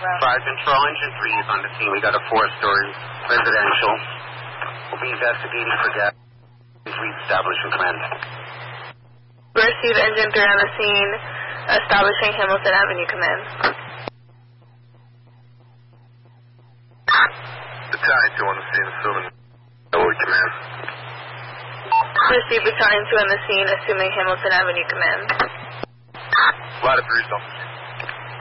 Fire control, engine 3 is on the scene. We got a 4-story residential. We'll be investigating for gas. Establishing plan. Receive engine 3 on the scene. Establishing Hamilton Avenue, command. Battalion 2 on the scene, assuming Elwood, command. Receive Battalion 2 on the scene, assuming Hamilton Avenue, command. Ladder 3 on the scene.